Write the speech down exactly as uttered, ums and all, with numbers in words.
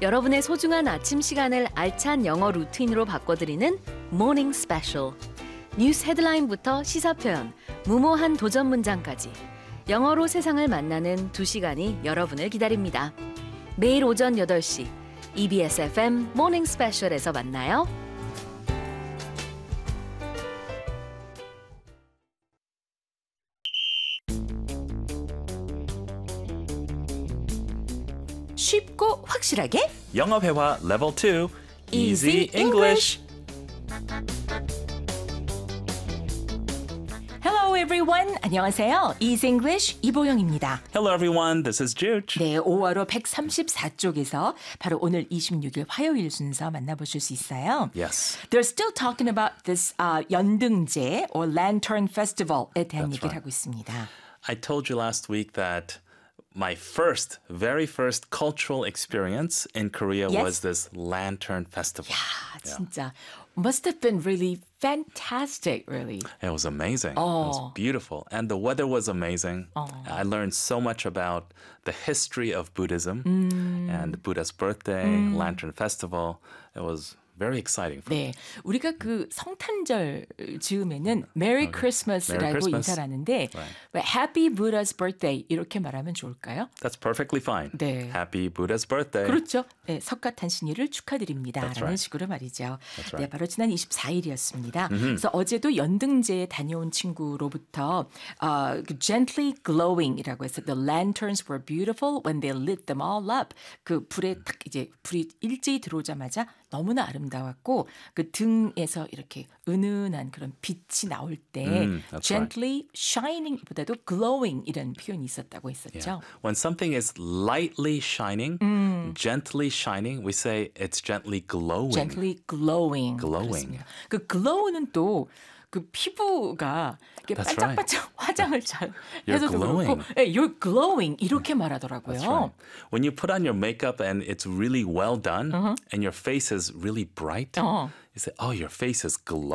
여러분의 소중한 아침 시간을 알찬 영어 루틴으로 바꿔드리는 Morning Special. 뉴스 헤드라인부터 시사 표현, 무모한 도전 문장까지 영어로 세상을 만나는 두 시간이 여러분을 기다립니다. 매일 오전 여덟 시 이비에스 에프엠 Morning Special에서 만나요. 쉽고 확실하게 영어 회화 레벨 투 Easy Easy English. Hello everyone. 안녕하세요. Easy English 이보영입니다. Hello everyone, this is Jude. 네, 오월호 백삼십사 쪽에서 바로 오늘 이십육 일 화요일 순서 만나보실 수 있어요. Yes. They're still talking about this uh, 연등제 or Lantern Festival에 대한 That's 얘기를 right. 하고 있습니다. I told you last week that my first, very first cultural experience in Korea Yes. was this Lantern Festival. 아, 진짜 must have been really fantastic, really. It was amazing. It was Oh. beautiful. And the weather was amazing. Oh. I learned so much about the history of Buddhism and Buddha's birthday, Lantern Festival. It was very exciting for me. 네, 우리가 그 성탄절 즈음에는 Merry Christmas라고 Merry Christmas. 인사를 하는데 Happy Buddha's Birthday 이렇게 말하면 좋을까요? That's perfectly fine. 네. Happy Buddha's birthday. 그렇죠. 네, 석가탄신일을 축하드립니다. That's 라는 right. 식으로 말이죠. That's 네, right. 바로 지난 이십사 일이었습니다. 그래서 어제도 연등제에 다녀온 친구로부터 어, 그 gently glowing이라고 해서 the lanterns were beautiful when they lit them all up. 그 불에 딱 이제 불이 일제히 들어오자마자 너무나 아름다웠고 그 등에서 이렇게 은은한 그런 빛이 나올 때 Mm, that's gently shining보다도 glowing 이라는 표현이 있었다고 했었죠. Yeah. When something is lightly shining, gently shining, we say it's gently glowing. gently glowing. Glowing. 그렇습니다. 그 glow는 또 그 피부가 이렇게 That's 반짝반짝 화장을 잘 You're 해서도 glowing. 그렇고, 네, you're glowing 이렇게 말하더라고요. That's right. When you put on your makeup and it's really well done and your face is really bright, 어. you say, oh, your face is glowing.